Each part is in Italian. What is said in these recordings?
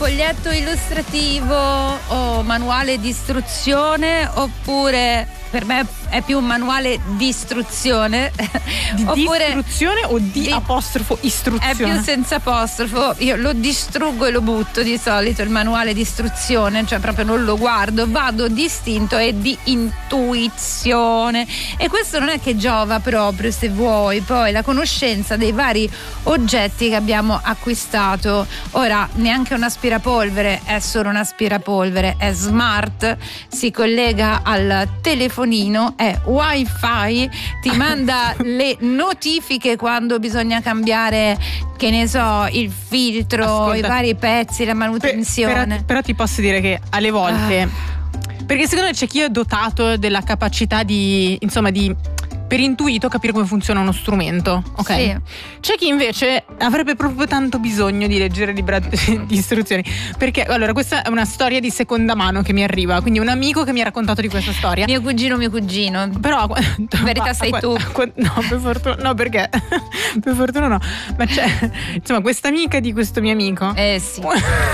foglietto illustrativo o manuale di istruzione, oppure per me è più un manuale di istruzione. Oppure istruzione o di apostrofo istruzione? È più senza apostrofo. Io lo distruggo e lo butto di solito il manuale di istruzione, cioè proprio non lo guardo, vado distinto e di intuizione. E questo non è che giova proprio, se vuoi, poi la conoscenza dei vari oggetti che abbiamo acquistato. Ora, neanche un aspirapolvere è solo un aspirapolvere, è smart, si collega al telefonino, è wifi, ti manda le notifiche quando bisogna cambiare, che ne so, il filtro, ascolta, i vari pezzi, la manutenzione. Però ti posso dire che alle volte perché secondo me c'è chi è dotato della capacità di, insomma, di per intuito capire come funziona uno strumento, ok? Sì. C'è chi invece avrebbe proprio tanto bisogno di leggere libri di istruzioni, perché allora questa è una storia di seconda mano che mi arriva, quindi un amico che mi ha raccontato di questa storia. Mio cugino. Però in verità sei tu. No, per fortuna no, perché per fortuna no. Ma c'è, insomma, questa amica di questo mio amico. Sì.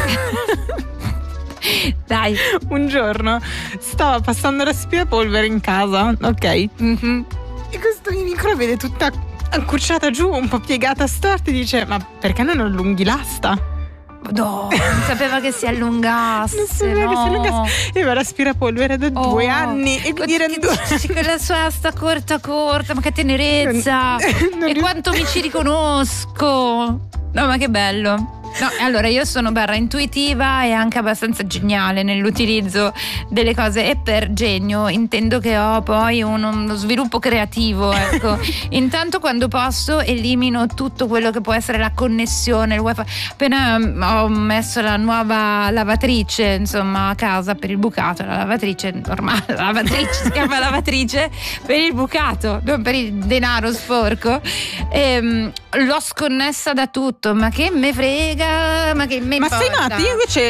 Dai. Un giorno stava passando l'aspirapolvere in casa, ok? Mm-hmm. E questo mio amico la vede tutta accucciata giù, un po' piegata storta, e dice: ma perché non allunghi l'asta? No, non sapeva che si allungasse. Non sapeva che si allungasse. E va l'aspirapolvere da 2 anni e quindi con la sua asta corta, ma che tenerezza. Non quanto mi ci riconosco. No, ma che bello. No, allora io sono intuitiva e anche abbastanza geniale nell'utilizzo delle cose, e per genio intendo che ho poi uno sviluppo creativo, ecco. Intanto quando posso elimino tutto quello che può essere la connessione, il wifi. Appena ho messo la nuova lavatrice, insomma, a casa per il bucato, la lavatrice normale, la lavatrice si chiama lavatrice per il bucato, non per il denaro sporco, l'ho sconnessa da tutto, ma che me frega. Ma che me importa? Sai, Matti, io invece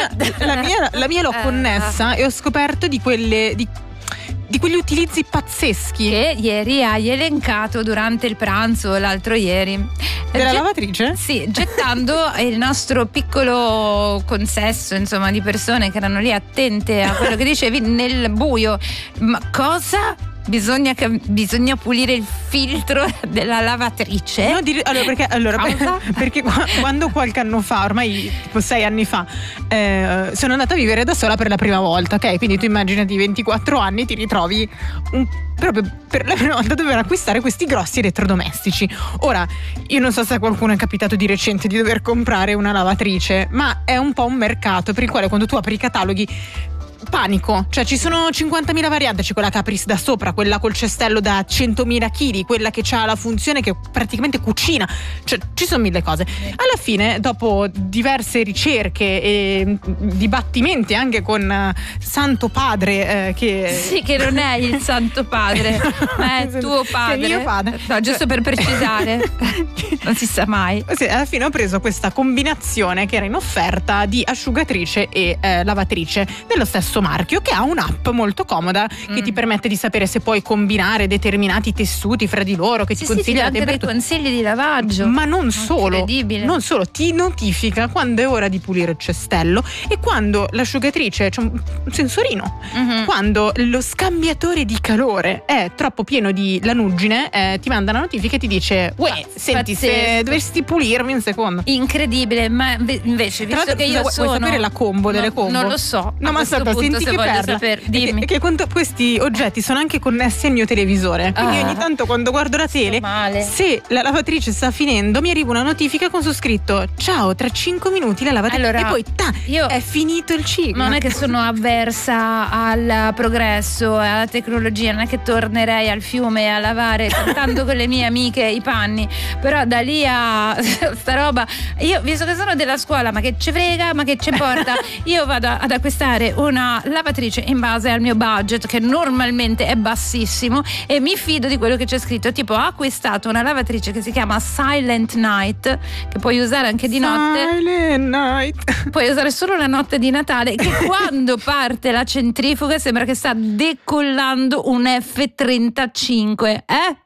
la mia l'ho connessa e ho scoperto di quegli utilizzi pazzeschi che ieri hai elencato durante il pranzo, l'altro ieri. Della lavatrice? Sì, gettando il nostro piccolo consesso, insomma, di persone che erano lì attente a quello che dicevi nel buio. Ma cosa? Bisogna pulire il filtro della lavatrice? No, perché quando qualche anno fa, ormai tipo 6 anni fa, sono andata a vivere da sola per la prima volta, ok? Quindi tu immaginati 24 anni, ti ritrovi proprio per la prima volta dover acquistare questi grossi elettrodomestici. Ora, io non so se a qualcuno è capitato di recente di dover comprare una lavatrice, ma è un po' un mercato per il quale quando tu apri i cataloghi panico, cioè ci sono 50.000 varianti, c'è quella che apri da sopra, quella col cestello da 100.000 kg, quella che ha la funzione che praticamente cucina, cioè ci sono 1000 cose. Alla fine, dopo diverse ricerche e dibattimenti anche con Santo Padre, che non è il Santo Padre, ma è tuo padre. Che è mio padre. No, giusto per precisare. Non si sa mai. Sì, alla fine ho preso questa combinazione che era in offerta di asciugatrice e lavatrice dello stesso marchio, che ha un'app molto comoda che ti permette di sapere se puoi combinare determinati tessuti fra di loro, che ti consiglia anche dei consigli di lavaggio. Ma non solo, ti notifica quando è ora di pulire il cestello e quando l'asciugatrice, c'è un sensorino, quando lo scambiatore di calore è troppo pieno di lanuggine, ti manda una notifica e ti dice: uè, senti, se dovresti pulirmi un secondo. Incredibile. Ma invece, visto che io vuoi sapere la combo delle combo? Non lo so. No, ma aspetta, senti che perla. Dimmi. Che questi oggetti sono anche connessi al mio televisore, quindi ogni tanto quando guardo la tele, se la lavatrice sta finendo, mi arriva una notifica con su scritto: ciao, tra 5 minuti la lavatrice, e poi è finito il ciclo. Non è che sono avversa al progresso e alla tecnologia, non è che tornerei al fiume a lavare cantando con le mie amiche i panni, però da lì a sta roba, io visto che sono della scuola, ma che ci frega, ma che ci importa, io vado ad acquistare una lavatrice in base al mio budget, che normalmente è bassissimo, e mi fido di quello che c'è scritto. Tipo, ho acquistato una lavatrice che si chiama Silent Night, che puoi usare anche di notte. Silent Night. Puoi usare solo la notte di Natale, che quando parte la centrifuga sembra che sta decollando un F-35.